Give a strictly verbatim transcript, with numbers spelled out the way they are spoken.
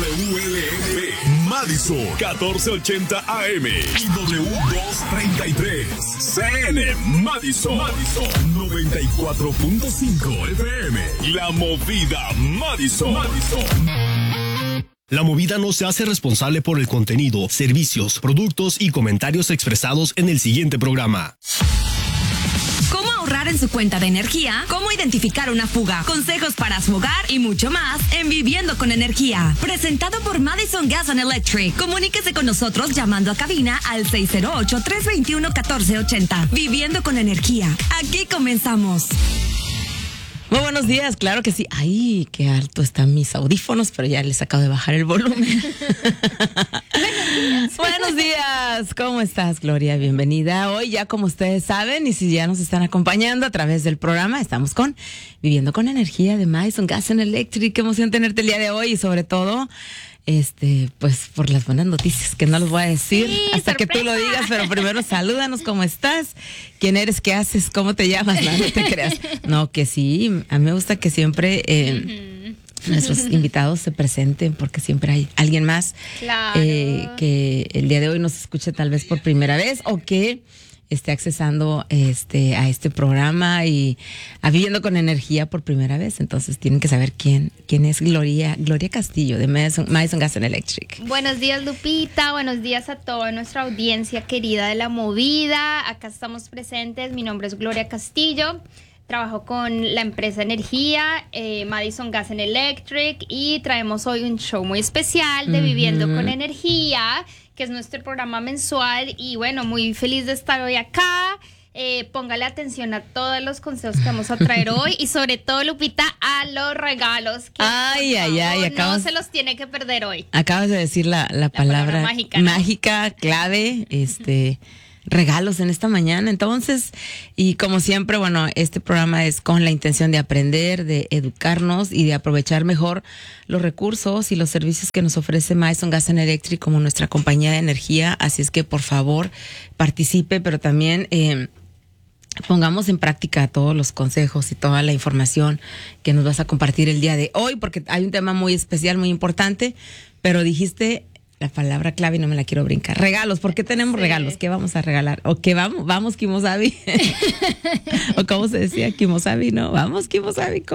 W L N B, Madison, catorce ochenta A M y W doscientos treinta y tres, C N, Madison, Madison, noventa y cuatro punto cinco F M, La Movida, Madison, Madison. La Movida no se hace responsable por el contenido, servicios, productos y comentarios expresados en el siguiente programa. Cómo ahorrar en su cuenta de energía, cómo identificar una fuga, consejos para su hogar y mucho más en Viviendo con Energía. Presentado por Madison Gas and Electric. Comuníquese con nosotros llamando a cabina al seis cero ocho, tres dos uno, uno cuatro ocho cero. Viviendo con Energía. Aquí comenzamos. Muy buenos días, claro que sí. Ay, qué alto están mis audífonos, pero ya les acabo de bajar el volumen. Buenos días, ¿cómo estás, Gloria? Bienvenida. Hoy ya como ustedes saben, y si ya nos están acompañando a través del programa, estamos con Viviendo con Energía de Madison Gas and Electric. Qué emoción tenerte el día de hoy y sobre todo... Este, pues por las buenas noticias que no los voy a decir sí, hasta sorpresa. que tú lo digas, pero primero salúdanos, ¿cómo estás? ¿Quién eres? ¿Qué haces? ¿Cómo te llamas? No, no te creas. No, que sí, a mí me gusta que siempre eh, uh-huh. nuestros invitados se presenten porque siempre hay alguien más claro. eh, que el día de hoy nos escuche tal vez por primera vez o que esté accesando este a este programa y a Viviendo con Energía por primera vez. Entonces tienen que saber quién quién es Gloria Gloria Castillo de Madison, Madison Gas and Electric. Buenos días, Lupita. Buenos días a toda nuestra audiencia querida de La Movida. Acá estamos presentes. Mi nombre es Gloria Castillo. Trabajo con la empresa Energía, eh, Madison Gas and Electric, y traemos hoy un show muy especial de Viviendo uh-huh. con Energía, que es nuestro programa mensual. Y bueno, muy feliz de estar hoy acá. Eh, póngale atención a todos los consejos que vamos a traer hoy y sobre todo, Lupita, a los regalos que ay, ay, ay, acabas, no se los tiene que perder hoy. Acabas de decir la, la, la palabra, palabra mágica, ¿no? mágica, clave, este... regalos en esta mañana. Entonces, y como siempre, bueno, este programa es con la intención de aprender, de educarnos y de aprovechar mejor los recursos y los servicios que nos ofrece Madison Gas and Electric como nuestra compañía de energía. Así es que, por favor, participe, pero también eh, pongamos en práctica todos los consejos y toda la información que nos vas a compartir el día de hoy, porque hay un tema muy especial, muy importante, pero dijiste... la palabra clave y no me la quiero brincar. Regalos, ¿por qué tenemos sí. regalos? ¿Qué vamos a regalar? ¿O qué vamos? Vamos, Kimosabi. ¿O cómo se decía? Kimosabi, ¿no? Vamos, Kimosabi.